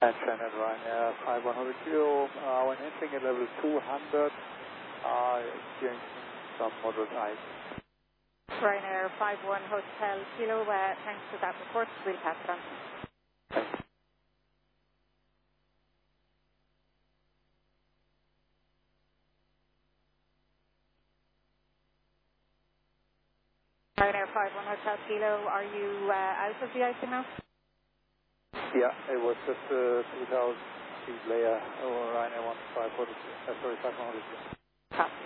Channel Ryanair 5100 Kilo, when entering at level 200, experiencing some moderate ice. Ryanair 51 Hotel Kilo, thanks for that report. We'll pass it on. Ryanair 51 Hotel Kilo, are you out of the icing now? Yeah, it was just 2,000 feet layer over Ryanair 500.